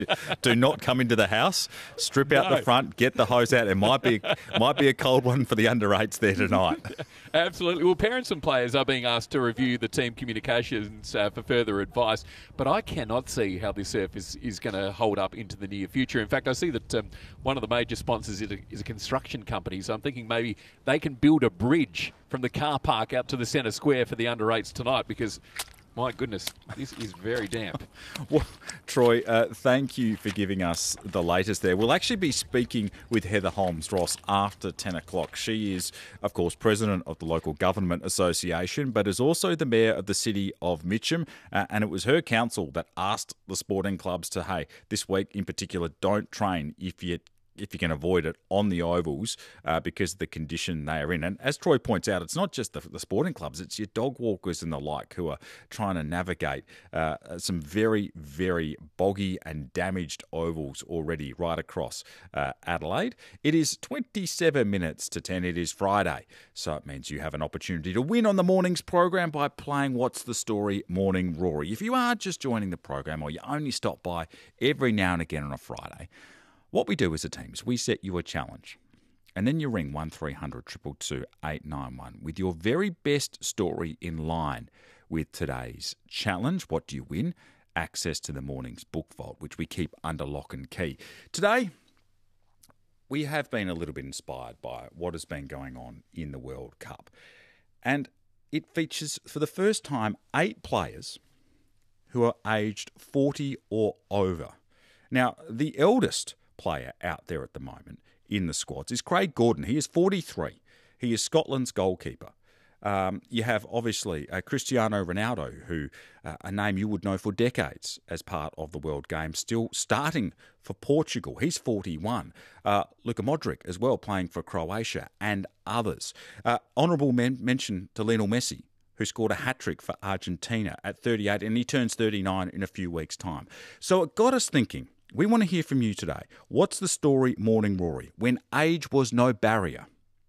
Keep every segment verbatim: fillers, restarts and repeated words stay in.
Do not come into the house. Strip out No. the front. Get the hose out. It might be might be a cold one for the under eights there tonight. Absolutely. Well, parents and players are being asked to review the team communications uh, for further advice, but I cannot see how this surface is going to hold up into the near future. In fact, I see that um, one of the major sponsors is a, is a construction company, so I'm thinking maybe they can build a bridge from the car park out to the centre square for the under eights tonight, because my goodness, this is very damp. Well, Troy, uh, thank you for giving us the latest there. We'll actually be speaking with Heather Holmes-Ross after ten o'clock. She is, of course, president of the Local Government Association, but is also the mayor of the city of Mitcham. Uh, and it was her council that asked the sporting clubs to, hey, this week in particular, don't train if you if you can avoid it on the ovals uh, because of the condition they are in. And as Troy points out, it's not just the, the sporting clubs, it's your dog walkers and the like who are trying to navigate uh, some very, very boggy and damaged ovals already right across uh, Adelaide. It is twenty-seven minutes to ten. It is Friday, so it means you have an opportunity to win on the morning's program by playing What's the Story Morning Rory. If you are just joining the program or you only stop by every now and again on a Friday, what we do as a team is we set you a challenge, and then you ring one three hundred two two two eight nine one with your very best story in line with today's challenge. What do you win? Access to the morning's book vault, which we keep under lock and key. Today, we have been a little bit inspired by what has been going on in the World Cup, and it features, for the first time, eight players who are aged forty or over. Now, the eldest player out there at the moment in the squads is Craig Gordon. He is forty-three. He is Scotland's goalkeeper. Um, you have, obviously, uh, Cristiano Ronaldo, who uh, a name you would know for decades as part of the World Game, still starting for Portugal. He's forty-one. Uh, Luka Modric as well, playing for Croatia, and others. Uh, honourable men- mention to Lionel Messi, who scored a hat-trick for Argentina at thirty-eight, and he turns thirty-nine in a few weeks' time. So it got us thinking. We want to hear from you today. What's the story, Morning Rory, when age was no barrier?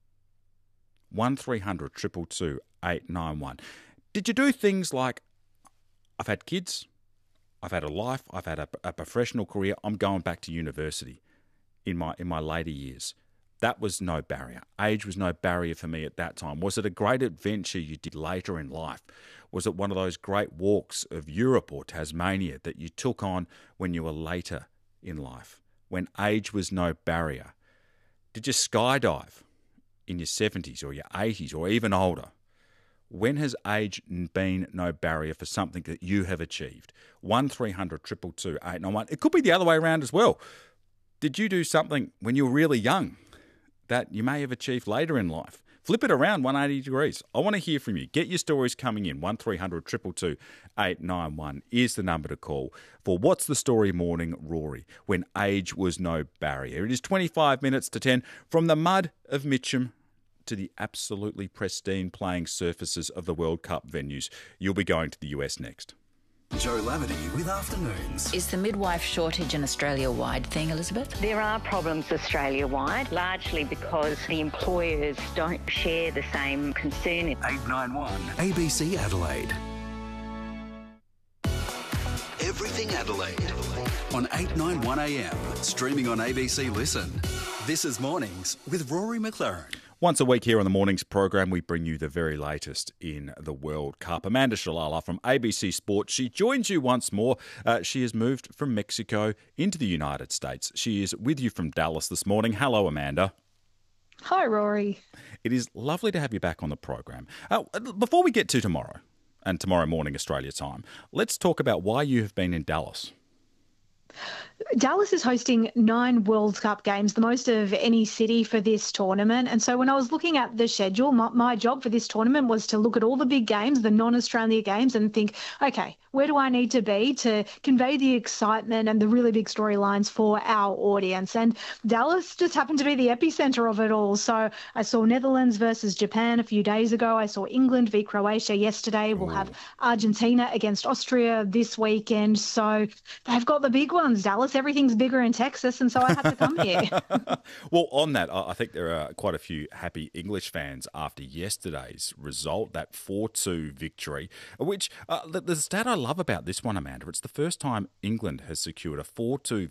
one three hundred two two two eight nine one. Did you do things like, I've had kids, I've had a life, I've had a, a professional career, I'm going back to university in my in my later years? That was no barrier. Age was no barrier for me at that time. Was it a great adventure you did later in life? Was it one of those great walks of Europe or Tasmania that you took on when you were later in life, when age was no barrier? Did you skydive in your seventies or your eighties or even older? When has age been no barrier for something that you have achieved? one three hundred two two two eight nine one. It could be the other way around as well. Did you do something when you were really young that you may have achieved later in life? Flip it around one hundred eighty degrees. I want to hear from you. Get your stories coming in. one three hundred two two two eight nine one is the number to call for What's the Story Morning Rory, when age was no barrier. It is twenty-five minutes to ten. From the mud of Mitcham to the absolutely pristine playing surfaces of the World Cup venues, you'll be going to the U S next. Joe Lavity with Afternoons. Is the midwife shortage an Australia-wide thing, Elizabeth? There are problems Australia-wide, largely because the employers don't share the same concern. eight nine one A B C Adelaide. Everything Adelaide on eight ninety-one A M. Streaming on A B C Listen. This is Mornings with Rory McLaren. Once a week here on the Mornings program, we bring you the very latest in the World Cup. Amanda Shalala from A B C Sports. She joins you once more. Uh, she has moved from Mexico into the United States. She is with you from Dallas this morning. Hello, Amanda. Hi, Rory. It is lovely to have you back on the program. Uh, before we get to tomorrow, and tomorrow morning Australia time, let's talk about why you have been in Dallas. Dallas is hosting nine World Cup games, the most of any city for this tournament. And so when I was looking at the schedule, my, my job for this tournament was to look at all the big games, the non-Australia games, and think, okay, where do I need to be to convey the excitement and the really big storylines for our audience? And Dallas just happened to be the epicenter of it all. So I saw Netherlands versus Japan a few days ago. I saw England v Croatia yesterday. We'll have Argentina against Austria this weekend. So they've got the big ones, Dallas. Everything's bigger in Texas, and so I had to come here. Well, on that, I think there are quite a few happy English fans after yesterday's result, that four two victory, which uh, the, the stat I love about this one, Amanda, it's the first time England has secured a four two